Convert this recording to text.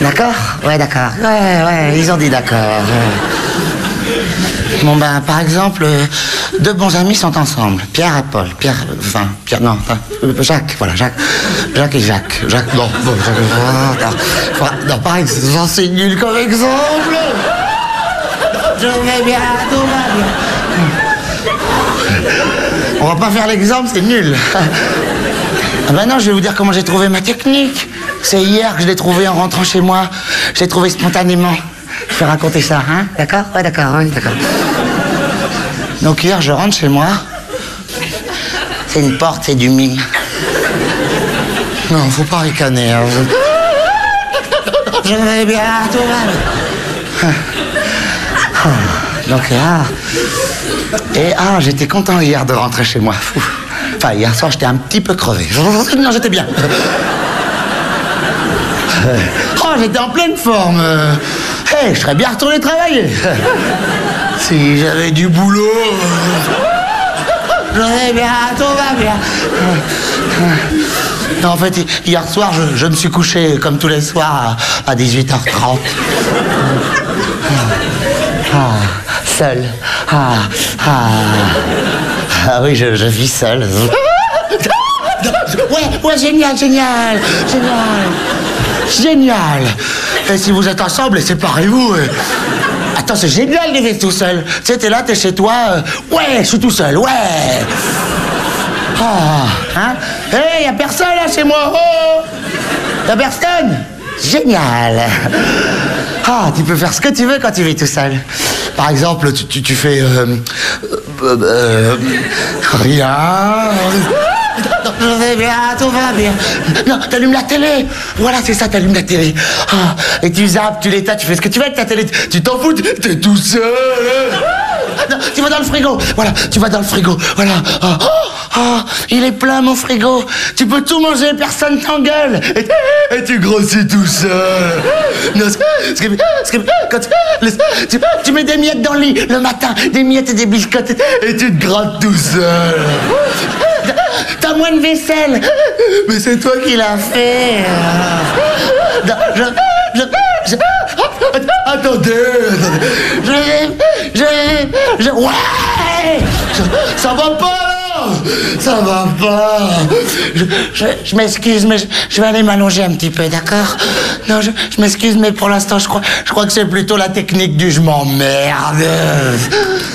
D'accord? Ouais, d'accord. Ouais, ils ont dit d'accord. Bon, ben, par exemple, deux bons amis sont ensemble. Pierre et Paul. Jacques, voilà, Jacques et Jacques. Non, par exemple, c'est nul comme exemple. Je vais bien, tout va bien. On va pas faire l'exemple, c'est nul. Ah ben non, je vais vous dire comment j'ai trouvé ma technique. C'est hier que je l'ai trouvé en rentrant chez moi. Je l'ai trouvé spontanément. Je vais raconter ça, hein? D'accord? Ouais, d'accord, d'accord. Donc hier, je rentre chez moi. C'est une porte, c'est du mime. Non, faut pas ricaner. Hein. Je vais bien, tout va bien. Donc là... j'étais content hier de rentrer chez moi. Enfin, hier soir, j'étais un petit peu crevé. Non, j'étais bien. J'étais en pleine forme. Je serais bien retourné travailler. Si j'avais du boulot... J'aurais bien, tout va bien. Non, en fait, hier soir, je me suis couché, comme tous les soirs, à 18h30. Seul. Oui, je vis seul. Ouais, génial. Et si vous êtes ensemble, séparez-vous. Attends, c'est génial de vivre tout seul. Tu sais, t'es là, t'es chez toi. Ouais, je suis tout seul, ouais. Y a personne là chez moi. Y a personne. Génial. Tu peux faire ce que tu veux quand tu vis tout seul. Par exemple, tu fais... rien. Je vais bien, tout va bien. Non, t'allumes la télé. Voilà, c'est ça, t'allumes la télé. Et tu zappes, tu l'éteins, tu fais ce que tu veux avec ta télé. Tu t'en fous, t'es tout seul. Non, tu vas dans le frigo. Voilà, tu vas dans le frigo. Voilà. Il est plein, mon frigo. Tu peux tout manger, personne t'engueule. Et tu grossis tout seul. Non, quand tu mets des miettes dans le lit le matin, des miettes et des biscottes, et tu te grattes tout seul. T'as moins de vaisselle. Mais c'est toi qui l'as fait. Attendez. Ouais. Ça va pas, là. Ça va pas. Je m'excuse, mais je vais aller m'allonger un petit peu, d'accord? Non, je m'excuse, mais pour l'instant, je crois que c'est plutôt la technique du je m'emmerde.